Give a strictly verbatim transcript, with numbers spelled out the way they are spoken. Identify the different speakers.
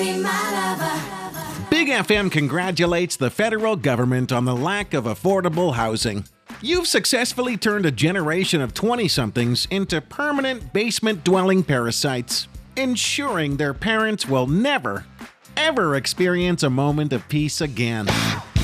Speaker 1: be my lover.
Speaker 2: Big F M congratulates the federal government on the lack of affordable housing. You've successfully turned a generation of twenty-somethings into permanent basement-dwelling parasites, ensuring their parents will never, ever experience a moment of peace again.